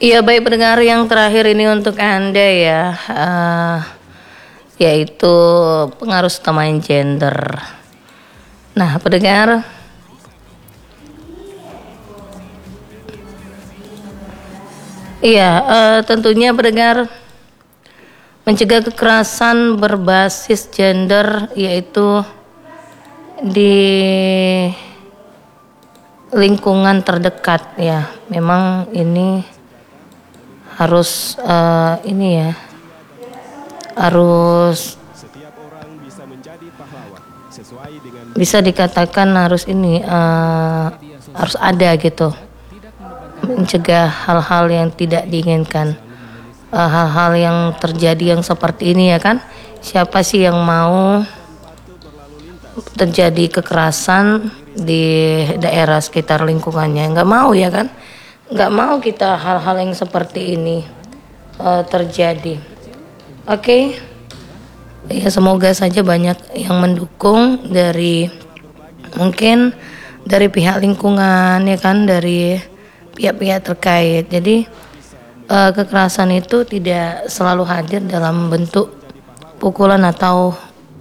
Iya, baik pendengar, yang terakhir ini untuk Anda ya, yaitu pengaruh utama gender. Nah, pendengar, iya, tentunya pendengar, mencegah kekerasan berbasis gender yaitu di lingkungan terdekat ya. Memang ini harus harus bisa dikatakan harus harus ada gitu, mencegah hal-hal yang tidak diinginkan, hal-hal yang terjadi yang seperti ini ya kan. Siapa sih yang mau terjadi kekerasan di daerah sekitar lingkungannya? Nggak mau ya kan, nggak mau kita hal-hal yang seperti ini terjadi. Oke. Ya, semoga saja banyak yang mendukung dari mungkin dari pihak lingkungan ya kan, dari pihak-pihak terkait. Jadi kekerasan itu tidak selalu hadir dalam bentuk pukulan atau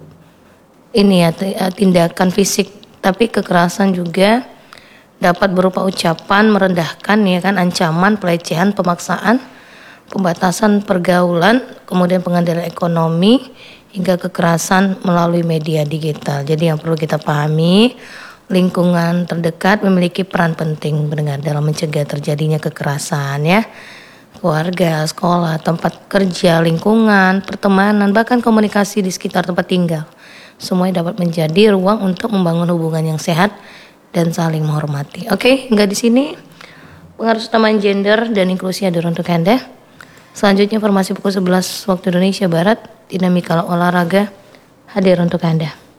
tindakan fisik, tapi kekerasan juga dapat berupa ucapan merendahkan ya kan, ancaman, pelecehan, pemaksaan, pembatasan pergaulan, kemudian pengendalian ekonomi, hingga kekerasan melalui media digital. Jadi yang perlu kita pahami, lingkungan terdekat memiliki peran penting mendengar dalam mencegah terjadinya kekerasan ya. Keluarga, sekolah, tempat kerja, lingkungan, pertemanan, bahkan komunikasi di sekitar tempat tinggal. Semuanya dapat menjadi ruang untuk membangun hubungan yang sehat dan saling menghormati. Oke, hingga di sini pengaruh utama gender dan inklusi hadir untuk Anda. Selanjutnya informasi pukul 11 waktu Indonesia Barat, dinamika olahraga hadir untuk Anda.